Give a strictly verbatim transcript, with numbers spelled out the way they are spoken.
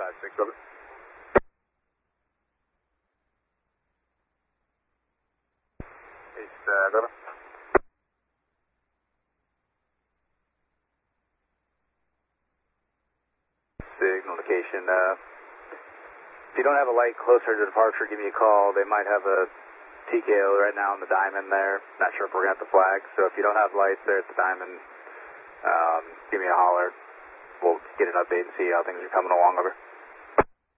five six, over. East, uh, over. Signal location. Uh, if you don't have a light closer to departure, give me a call. They might have a T K O right now on the diamond there. Not sure if we're going to have the flag. So if you don't have lights there at the diamond, um, give me a holler. We'll get an update and see how things are coming along over.